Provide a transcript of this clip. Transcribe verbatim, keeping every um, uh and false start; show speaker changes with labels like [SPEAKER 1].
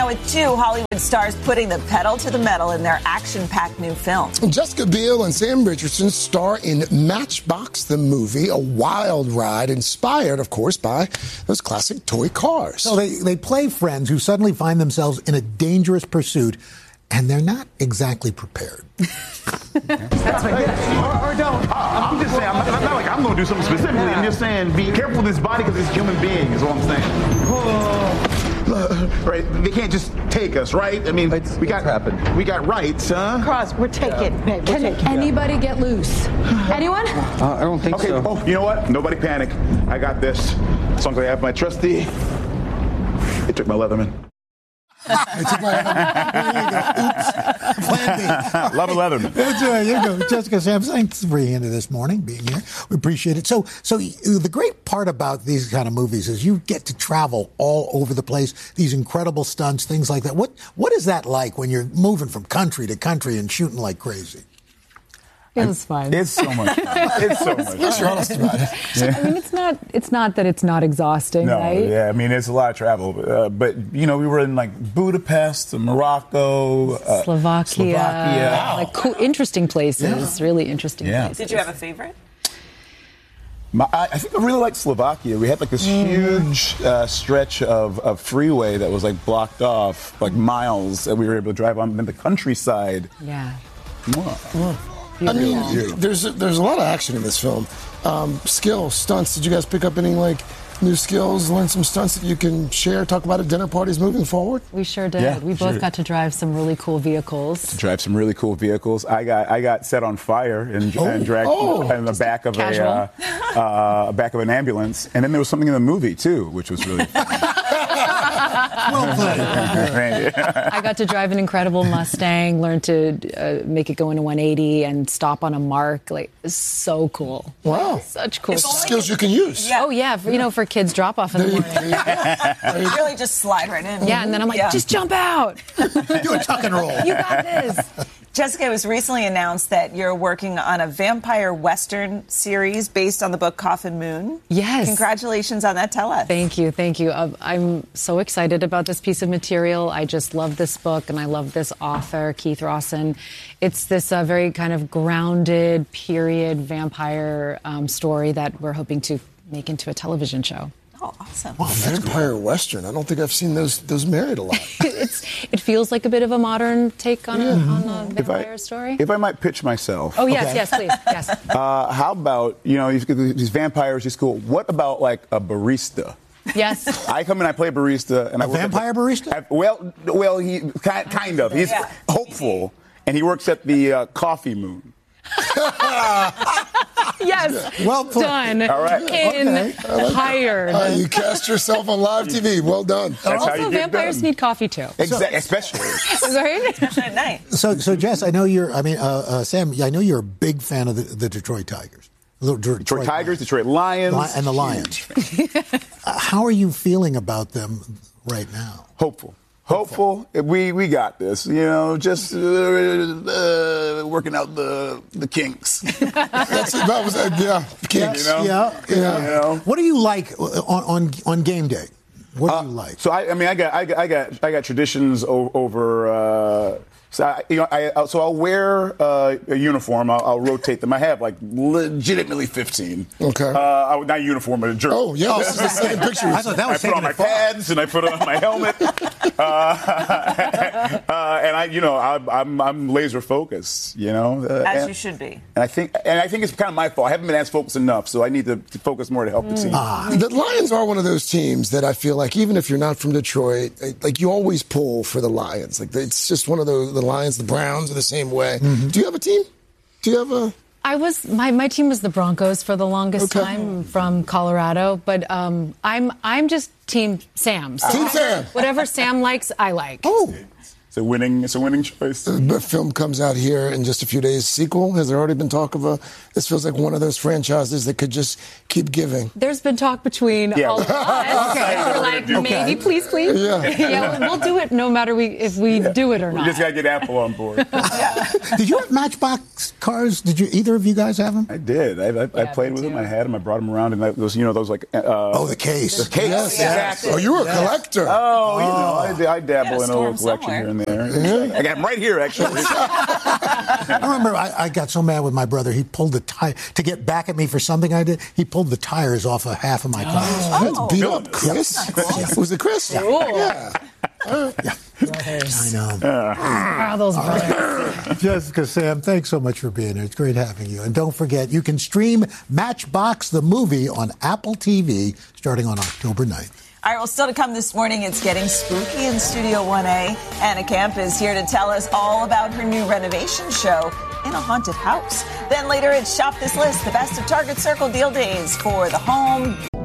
[SPEAKER 1] now with two Hollywood stars putting the pedal to the metal in their action-packed new film.
[SPEAKER 2] Jessica Biel and Sam Richardson star in Matchbox the Movie, a wild ride inspired, of course, by those classic toy cars.
[SPEAKER 3] So they, they play friends who suddenly find themselves in a dangerous pursuit, and they're not exactly prepared.
[SPEAKER 4] That's right. Or, or don't. I'm just saying, I'm not, I'm not like I'm going to do something specifically. I'm just saying, be careful with this body because it's a human being, is all I'm saying. Uh, right? They can't just take us, right? I mean, it's, we got happened. We got rights, huh?
[SPEAKER 5] Cross, we're taking.
[SPEAKER 4] Yeah.
[SPEAKER 5] We're
[SPEAKER 6] Can
[SPEAKER 5] taking.
[SPEAKER 6] anybody get loose? Anyone?
[SPEAKER 4] Uh, I don't think okay. so. Oh, you know what? Nobody panic. I got this. As long as I have my trusty. They took my Leatherman.
[SPEAKER 3] It's a plan. There you go. Oops. Plan B.
[SPEAKER 4] Love a Leatherman.
[SPEAKER 3] There you go. Jessica, Sam, thanks for being here this morning, being here. We appreciate it. So, so the great part about these kind of movies is you get to travel all over the place, these incredible stunts, things like that. What What is that like when you're moving from country to country and shooting like crazy?
[SPEAKER 7] It was fun.
[SPEAKER 4] It's so much fun. It's so much fun.
[SPEAKER 2] You're honest about it.
[SPEAKER 7] Yeah. I mean, it's not. It's not that it's not exhausting,
[SPEAKER 4] no,
[SPEAKER 7] right?
[SPEAKER 4] Yeah, I mean, it's a lot of travel. Uh, but you know, we were in like Budapest, Morocco, uh,
[SPEAKER 7] Slovakia,
[SPEAKER 4] Slovakia.
[SPEAKER 7] Wow. Like cool, interesting places. Yeah. Really interesting
[SPEAKER 4] yeah.
[SPEAKER 7] places.
[SPEAKER 1] Did you have a favorite?
[SPEAKER 4] My, I think I really liked Slovakia. We had like this mm. huge uh, stretch of, of freeway that was like blocked off, like miles that we were able to drive on in the countryside.
[SPEAKER 7] Yeah.
[SPEAKER 4] Wow.
[SPEAKER 2] I mean, there's a, there's a lot of action in this film. Um, skills, stunts. Did you guys pick up any like new skills? Learn some stunts that you can share? Talk about at dinner parties moving forward.
[SPEAKER 7] We sure did.
[SPEAKER 4] Yeah,
[SPEAKER 7] we both
[SPEAKER 4] sure.
[SPEAKER 7] got to drive some really cool vehicles.
[SPEAKER 4] To drive some really cool vehicles. I got I got set on fire and,
[SPEAKER 2] oh.
[SPEAKER 4] and dragged
[SPEAKER 2] oh.
[SPEAKER 4] in the back of
[SPEAKER 7] Casual.
[SPEAKER 4] a uh, uh, back of an ambulance. And then there was something in the movie too, which was really fun.
[SPEAKER 3] Well played.
[SPEAKER 7] I got to drive an incredible Mustang, learn to uh, make it go into one eighty and stop on a mark. Like, it's so cool.
[SPEAKER 2] Wow.
[SPEAKER 7] Such cool
[SPEAKER 2] it's skills you can use.
[SPEAKER 7] Yeah. Oh, yeah. For, you know, for kids drop off in the morning.
[SPEAKER 1] You really just slide right in.
[SPEAKER 7] Yeah, and then I'm like, yeah. just jump out.
[SPEAKER 3] Do a tuck and roll.
[SPEAKER 7] You got this.
[SPEAKER 1] Jessica, it was recently announced that you're working on a vampire Western series based on the book Coffin Moon.
[SPEAKER 7] Yes.
[SPEAKER 1] Congratulations on that. Tell us.
[SPEAKER 7] Thank you. Thank you. Uh, I'm so excited about this piece of material. I just love this book, and I love this author, Keith Rawson. It's this uh, very kind of grounded period vampire um, story that we're hoping to make into a television show.
[SPEAKER 1] Oh, awesome.
[SPEAKER 2] Wow, vampire Western. I don't think I've seen those those married a lot.
[SPEAKER 7] it's It feels like a bit of a modern take on, yeah. a, on a vampire
[SPEAKER 4] I,
[SPEAKER 7] story.
[SPEAKER 4] If I might pitch myself.
[SPEAKER 7] Oh, yes,
[SPEAKER 4] okay.
[SPEAKER 7] yes, please. Yes.
[SPEAKER 4] Uh, how about, you know, these vampires, these cool. What about like a barista?
[SPEAKER 7] Yes.
[SPEAKER 4] I come in, I play barista. and
[SPEAKER 3] A
[SPEAKER 4] I work
[SPEAKER 3] vampire
[SPEAKER 4] the,
[SPEAKER 3] barista?
[SPEAKER 4] I, well, well, he kind, kind of. He's
[SPEAKER 1] yeah.
[SPEAKER 4] hopeful, and he works at the uh, Coffee Moon.
[SPEAKER 7] Yes.
[SPEAKER 2] Well put.
[SPEAKER 7] Done.
[SPEAKER 4] All right.
[SPEAKER 7] In.
[SPEAKER 2] Okay. Like
[SPEAKER 7] hired.
[SPEAKER 2] Uh, you cast yourself on live T V. Well done.
[SPEAKER 4] That's
[SPEAKER 7] also,
[SPEAKER 4] how you get
[SPEAKER 7] vampires
[SPEAKER 4] done.
[SPEAKER 7] need coffee, too.
[SPEAKER 4] Exa- especially.
[SPEAKER 7] Right?
[SPEAKER 1] Especially at night.
[SPEAKER 3] So, so Jess, I know you're. I mean, uh, uh, Sam, I know you're a big fan of the, the Detroit Tigers. Detroit,
[SPEAKER 4] Detroit Tigers, Detroit Lions,
[SPEAKER 3] Li- and the Lions. uh, how are you feeling about them right now?
[SPEAKER 4] Hopeful. Hopeful. We we got this. You know, just uh, uh, working out the the kinks.
[SPEAKER 2] That's that was uh, yeah, kinks.
[SPEAKER 4] You know?
[SPEAKER 3] Yeah, yeah.
[SPEAKER 4] You know?
[SPEAKER 3] What do you like on on, on game day? What do
[SPEAKER 4] Uh,
[SPEAKER 3] you like?
[SPEAKER 4] So I, I mean, I got, I got, I got, I got traditions o- over. Uh, so I, you know, I, so I'll wear uh, a uniform. I'll, I'll rotate them. I have like legitimately fifteen.
[SPEAKER 2] Okay.
[SPEAKER 4] Uh, I, not a uniform, but a jersey.
[SPEAKER 2] Oh yeah, this is the second picture.
[SPEAKER 3] I thought that was
[SPEAKER 4] I put on
[SPEAKER 3] taking
[SPEAKER 4] my
[SPEAKER 3] it far.
[SPEAKER 4] pads and I put on my helmet. uh, uh, and I, you know, I, I'm I'm laser focused. You know, uh,
[SPEAKER 1] As
[SPEAKER 4] and,
[SPEAKER 1] you should be.
[SPEAKER 4] And I think, and I think it's kind of my fault. I haven't been as focused enough, so I need to, to focus more to help the team.
[SPEAKER 2] Ah. The Lions are one of those teams that I feel like even if you're not from Detroit, like you always pull for the Lions. Like it's just one of those. The Lions, the Browns are the same way. Mm-hmm. Do you have a team? Do you have a?
[SPEAKER 7] I was my, my team was the Broncos for the longest
[SPEAKER 2] Okay.
[SPEAKER 7] time from Colorado, but um, I'm I'm just Team Sam. So
[SPEAKER 2] Team Sam.
[SPEAKER 7] Whatever Sam likes, I like.
[SPEAKER 2] Oh.
[SPEAKER 4] It's a winning, it's a winning choice.
[SPEAKER 2] The film comes out here in just a few days. Sequel? Has there already been talk of a? This feels like one of those franchises that could just keep giving.
[SPEAKER 7] There's been talk between
[SPEAKER 4] Yeah.
[SPEAKER 7] all of us.
[SPEAKER 3] Okay.
[SPEAKER 7] We're like,
[SPEAKER 3] Okay.
[SPEAKER 7] maybe, please, please.
[SPEAKER 2] Yeah.
[SPEAKER 7] yeah, we'll do it no matter we if we do it or
[SPEAKER 4] We
[SPEAKER 7] not.
[SPEAKER 4] just got to get Apple on board.
[SPEAKER 3] Did you have Matchbox cars? Did you either of you guys have them?
[SPEAKER 4] I did. I, I, I
[SPEAKER 7] Yeah,
[SPEAKER 4] played
[SPEAKER 7] me
[SPEAKER 4] with them.
[SPEAKER 7] too.
[SPEAKER 4] I had them. I brought them around, and those, you know, those like. Uh,
[SPEAKER 3] Oh, the case.
[SPEAKER 4] The case.
[SPEAKER 2] Yes,
[SPEAKER 4] Exactly.
[SPEAKER 2] Oh, you were a collector.
[SPEAKER 4] Oh, you know, I, I dabble
[SPEAKER 1] Yeah,
[SPEAKER 4] in a
[SPEAKER 1] store
[SPEAKER 4] little
[SPEAKER 1] 'em
[SPEAKER 4] collection
[SPEAKER 1] somewhere.
[SPEAKER 4] here and there. I got them right here, actually.
[SPEAKER 3] I remember I, I got so mad with my brother. He pulled the tire to get back at me for something I did. He pulled the tires off of half of my car.
[SPEAKER 1] Oh.
[SPEAKER 2] Beat up Chris. Was it Chris? Yeah.
[SPEAKER 3] I know.
[SPEAKER 7] Ah, those brothers.
[SPEAKER 3] Jessica, Sam, thanks so much for being here. It's great having you. And don't forget, you can stream Matchbox the movie on Apple T V starting on October ninth.
[SPEAKER 1] All right, well, still to come this morning, it's getting spooky in Studio one A. Anna Camp is here to tell us all about her new renovation show in a haunted house. Then later, it's Shop This List, the best of Target Circle deal days for the home.